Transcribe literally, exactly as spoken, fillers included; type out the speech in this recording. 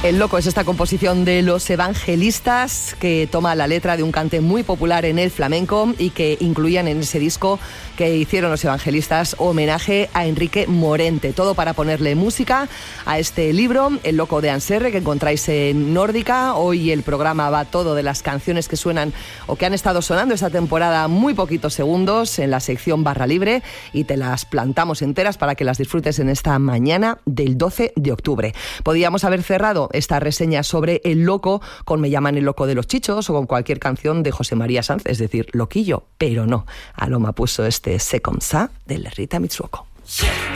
El Loco es esta composición de Los Evangelistas que toma la letra de un cante muy popular en el flamenco y que incluían en ese disco que hicieron Los Evangelistas homenaje a Enrique Morente. Todo para ponerle música a este libro, El Loco de Anserre, que encontráis en Nórdica. Hoy el programa va todo de las canciones que suenan o que han estado sonando esta temporada muy poquitos segundos en la sección Barra Libre y te las plantamos enteras para que las disfrutes en esta mañana del doce de octubre. Podíamos haber cerrado esta reseña sobre El Loco con Me llaman el loco de los Chichos o con cualquier canción de José María Sanz, es decir, Loquillo, pero no. Aloma puso este C'est comme ça de Rita Mitsuko.